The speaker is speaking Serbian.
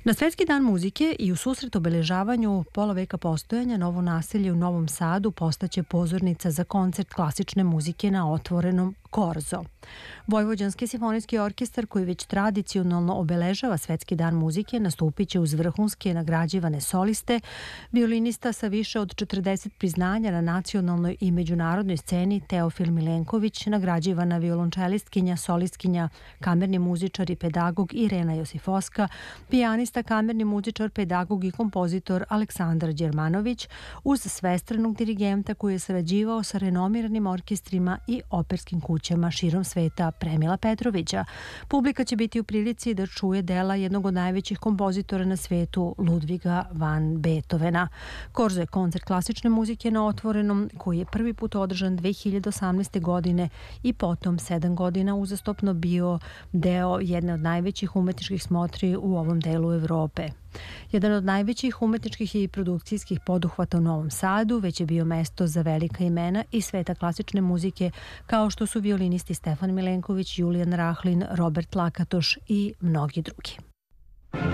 Na Svetski dan muzike i u susret obeležavanju pola veka postojanja Novo naselje u Novom Sadu postaće pozornica za koncert klasične muzike na otvorenom Korzo. Vojvođanski simfonijski orkestar koji već tradicionalno obeležava Svetski dan muzike nastupit će uz vrhunske nagrađivane soliste, violinista sa više od 40 priznanja na nacionalnoj i međunarodnoj sceni Teofil Milenković, nagrađivana violončelistkinja, solistkinja, kamerni muzičar i pedagog Irena Josifovska, pijanista, kamerni muzičar, pedagog i kompozitor Aleksandar Đermanović, uz svestranog dirigenta koji je sarađivao sa renomiranim orkestrima i operskim kućama širom sveta Premila Petrovića. Publika će biti u prilici da čuje dela jednog od najvećih kompozitora na svetu, Ludviga van Beethovena. Korzo je koncert klasične muzike na otvorenom koji je prvi put održan 2018. godine i potom 7 godina uzastopno bio deo jedne od najvećih umetničkih smotri u ovom delu Evrope. Jedan od najvećih umetničkih i produkcijskih poduhvata u Novom Sadu već je bio mesto za velika imena iz sveta klasične muzike kao što su violinisti Stefan Milenković, Julijan Rahlin, Robert Lakatoš i mnogi drugi.